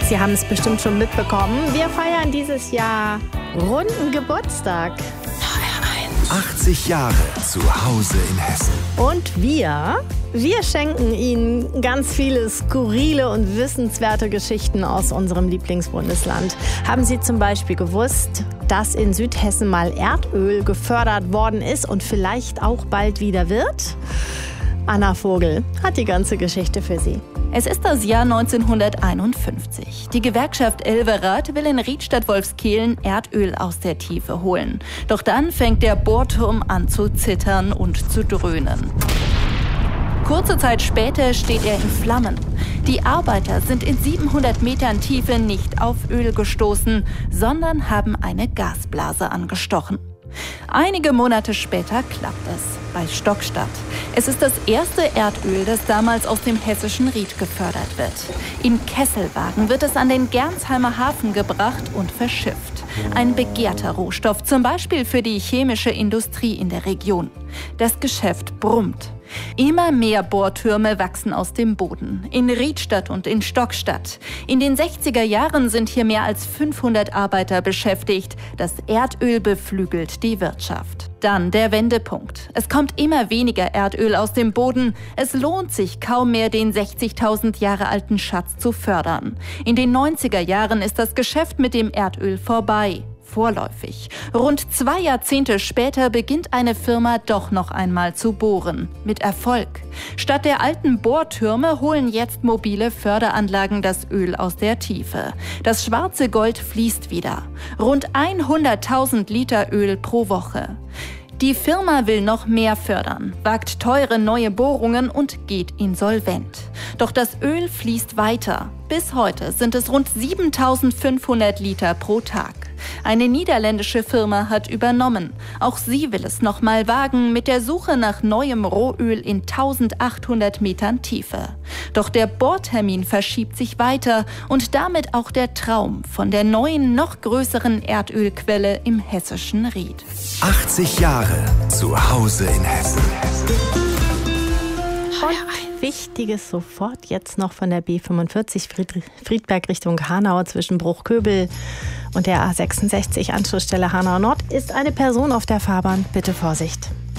Sie haben es bestimmt schon mitbekommen. Wir feiern dieses Jahr runden Geburtstag. 80 Jahre zu Hause in Hessen. Und wir schenken Ihnen ganz viele skurrile und wissenswerte Geschichten aus unserem Lieblingsbundesland. Haben Sie zum Beispiel gewusst, dass in Südhessen mal Erdöl gefördert worden ist und vielleicht auch bald wieder wird? Anna Vogel hat die ganze Geschichte für Sie. Es ist das Jahr 1951. Die Gewerkschaft Elverath will in Riedstadt-Wolfskehlen Erdöl aus der Tiefe holen. Doch dann fängt der Bohrturm an zu zittern und zu dröhnen. Kurze Zeit später steht er in Flammen. Die Arbeiter sind in 700 Metern Tiefe nicht auf Öl gestoßen, sondern haben eine Gasblase angestochen. Einige Monate später klappt es bei Stockstadt. Es ist das erste Erdöl, das damals aus dem hessischen Ried gefördert wird. In Kesselwagen wird es an den Gernsheimer Hafen gebracht und verschifft. Ein begehrter Rohstoff, zum Beispiel für die chemische Industrie in der Region. Das Geschäft brummt. Immer mehr Bohrtürme wachsen aus dem Boden, in Riedstadt und in Stockstadt. In den 60er Jahren sind hier mehr als 500 Arbeiter beschäftigt. Das Erdöl beflügelt die Wirtschaft. Dann der Wendepunkt. Es kommt immer weniger Erdöl aus dem Boden. Es lohnt sich kaum mehr, den 60.000 Jahre alten Schatz zu fördern. In den 90er Jahren ist das Geschäft mit dem Erdöl vorbei. Vorläufig. Rund 2 Jahrzehnte später beginnt eine Firma doch noch einmal zu bohren. Mit Erfolg. Statt der alten Bohrtürme holen jetzt mobile Förderanlagen das Öl aus der Tiefe. Das schwarze Gold fließt wieder. Rund 100.000 Liter Öl pro Woche. Die Firma will noch mehr fördern, wagt teure neue Bohrungen und geht insolvent. Doch das Öl fließt weiter. Bis heute sind es rund 7.500 Liter pro Tag. Eine niederländische Firma hat übernommen. Auch sie will es noch mal wagen mit der Suche nach neuem Rohöl in 1.800 Metern Tiefe. Doch der Bohrtermin verschiebt sich weiter und damit auch der Traum von der neuen, noch größeren Erdölquelle im hessischen Ried. 80 Jahre zu Hause in Hessen. Und Wichtiges sofort jetzt noch von der B45 Friedberg Richtung Hanau zwischen Bruchköbel und der A66 Anschlussstelle Hanau Nord ist eine Person auf der Fahrbahn. Bitte Vorsicht.